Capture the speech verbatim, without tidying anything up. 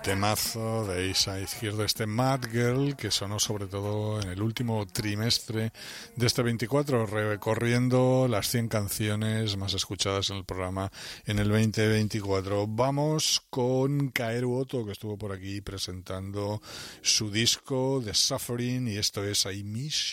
Temazo de esa izquierda, este Mad Girl, que sonó sobre todo en el último trimestre de este veinticuatro, recorriendo las cien canciones más escuchadas en el programa en el veinte veinticuatro. Vamos con Kaeru Otto, que estuvo por aquí presentando su disco The Suffering, y esto es I Miss